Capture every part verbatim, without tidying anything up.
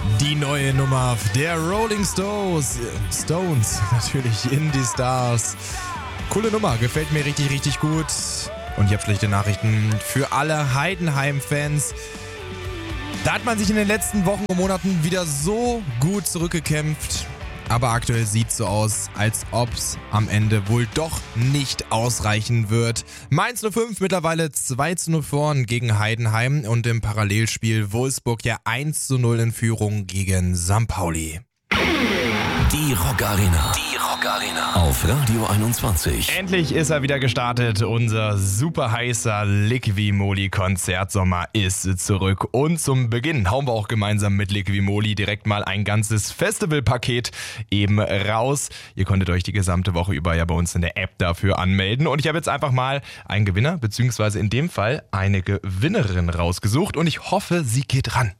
Die neue Nummer der Rolling Stones, Stones, natürlich In the Stars. Coole Nummer, gefällt mir richtig, richtig gut. Und ich habe schlechte Nachrichten für alle Heidenheim-Fans. Da hat man sich in den letzten Wochen und Monaten wieder so gut zurückgekämpft. Aber aktuell sieht es so aus, als ob es am Ende wohl doch nicht ausreichen wird. Mainz null fünf mittlerweile zwei zu null vorn gegen Heidenheim und im Parallelspiel Wolfsburg ja eins zu null in Führung gegen Sankt Pauli. Die Rock Arena. Die Rock Arena. Auf Radio einundzwanzig. Endlich ist er wieder gestartet. Unser super heißer Liqui-Moly-Konzertsommer ist zurück. Und zum Beginn hauen wir auch gemeinsam mit Liqui-Moly direkt mal ein ganzes Festivalpaket eben raus. Ihr konntet euch die gesamte Woche über ja bei uns in der App dafür anmelden. Und ich habe jetzt einfach mal einen Gewinner, beziehungsweise in dem Fall eine Gewinnerin rausgesucht. Und ich hoffe, sie geht ran.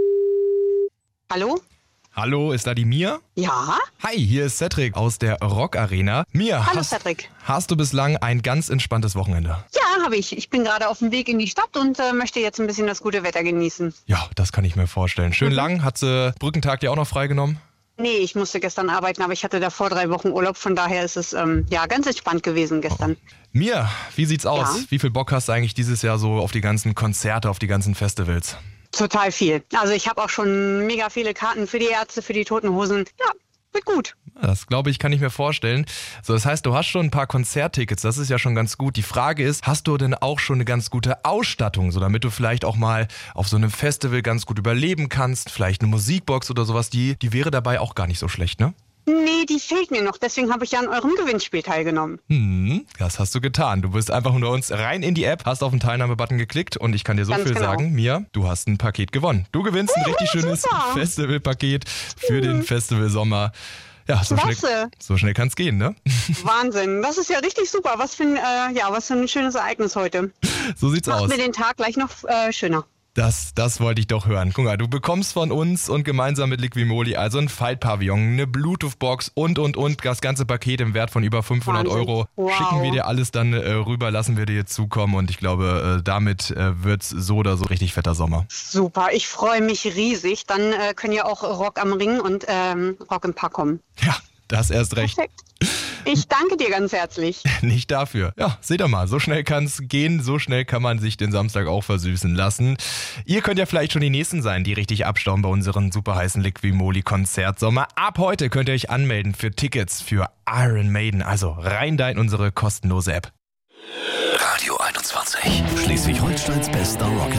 Hallo? Hallo, ist da die Mia? Ja? Hi, hier ist Cedric aus der Rock Arena. Mia, Hallo hast, Cedric. hast du bislang ein ganz entspanntes Wochenende? Ja, habe ich. Ich bin gerade auf dem Weg in die Stadt und äh, möchte jetzt ein bisschen das gute Wetter genießen. Ja, das kann ich mir vorstellen. Schön Mhm. lang. Hat sie Brückentag dir auch noch freigenommen? Nee, ich musste gestern arbeiten, aber ich hatte davor drei Wochen Urlaub. Von daher ist es ähm, ja ganz entspannt gewesen gestern. Mia, wie sieht's aus? Ja. Wie viel Bock hast du eigentlich dieses Jahr so auf die ganzen Konzerte, auf die ganzen Festivals? Total viel. Also ich habe auch schon mega viele Karten für die Ärzte, für die Toten Hosen. Ja, wird gut. Das glaube ich, kann ich mir vorstellen. So, das heißt, du hast schon ein paar Konzerttickets, das ist ja schon ganz gut. Die Frage ist, hast du denn auch schon eine ganz gute Ausstattung, so damit du vielleicht auch mal auf so einem Festival ganz gut überleben kannst? Vielleicht eine Musikbox oder sowas, die, die wäre dabei auch gar nicht so schlecht, ne? Nee, die fehlt mir noch. Deswegen habe ich ja an eurem Gewinnspiel teilgenommen. Hm, das hast du getan. Du bist einfach unter uns rein in die App, hast auf den Teilnahme-Button geklickt und ich kann dir so Ganz viel genau. sagen, Mia, du hast ein Paket gewonnen. Du gewinnst ein Uh, richtig schönes super. Festivalpaket für den Festivalsommer. Ja, so schnell, Klasse. so schnell kann es gehen, ne? Wahnsinn. Das ist ja richtig super. Was für ein, äh, ja, was für ein schönes Ereignis heute. So sieht's Macht aus. mir den Tag gleich noch äh, schöner. Das, das wollte ich doch hören. Guck mal, du bekommst von uns und gemeinsam mit Liqui-Moly also ein Fight-Pavillon, eine Bluetooth-Box und, und, und. Das ganze Paket im Wert von über fünfhundert Wahnsinn. Euro. Wow. Schicken wir dir alles dann äh, rüber, lassen wir dir zukommen. Und ich glaube, äh, damit äh, wird's so oder so richtig fetter Sommer. Super, ich freue mich riesig. Dann äh, können ja auch Rock am Ring und ähm, Rock im Park kommen. Ja, das erst recht. Perfekt. Ich danke dir ganz herzlich. Nicht dafür. Ja, seht ihr mal, so schnell kann's gehen, so schnell kann man sich den Samstag auch versüßen lassen. Ihr könnt ja vielleicht schon die Nächsten sein, die richtig abstauben bei unseren super heißen Liqui-Moly-Konzertsommer. Ab heute könnt ihr euch anmelden für Tickets für Iron Maiden. Also rein da in unsere kostenlose App. Radio einundzwanzig. Schleswig-Holsteins bester Rock